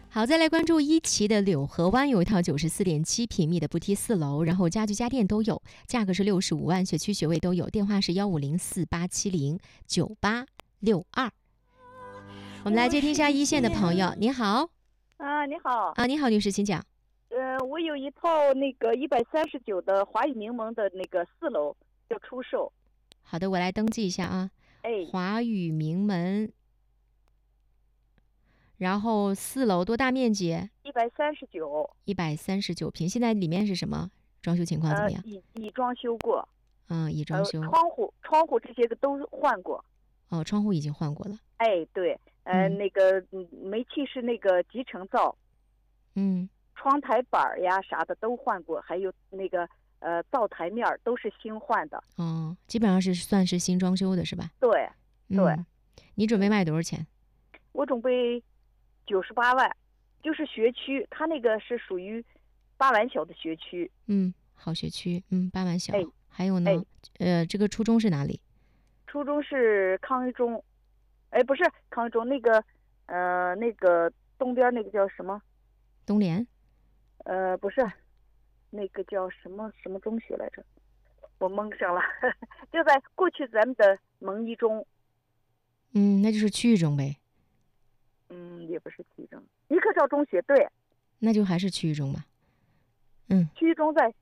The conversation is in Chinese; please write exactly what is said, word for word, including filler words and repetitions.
好，再来关注一期的柳河湾有一套九十四点七平米的不梯四楼，然后家具家电都有，价格是六十五万，学区学位都有，电话是幺五零四八七零九八六二。我们来接听一下一线的朋友，你好。 啊，你好。 啊，你好，女士，请讲。 呃，我有一套那个一百三十九的华宇名门的那个四楼要出售。 好的，我来登记一下啊。 哎， 华宇名门。然后四楼多大面积？ 一百三十九。 一百三十九平，现在里面是什么？装修情况怎么样？ 呃、已已装修过。 嗯，已装修。 呃、窗户窗户这些个都换过。 哦，窗户已经换过了。 哎，对，呃， 嗯、 那个煤气是那个集成灶。 嗯。 窗台板呀啥的都换过，还有那个呃灶台面都是新换的。 哦，基本上是算是新装修的是吧？ 对，对。 嗯、你准备卖多少钱？ 我准备九十八万，就是学区，它那个是属于八碗小的学区。 嗯，好学区，嗯，八碗小。 哎， 还有呢？ 哎、 呃，这个初中是哪里？ 初中是康一中，哎，不是康一中，那个呃那个东边那个叫什么？ 东联。 呃，不是，那个叫什么什么中学来着？我蒙上了，就在过去咱们的蒙一中。 嗯，那就是区域中呗。 嗯，也不是区域中，尼克少中学，对。 那就还是区域中吧。嗯， 区域中在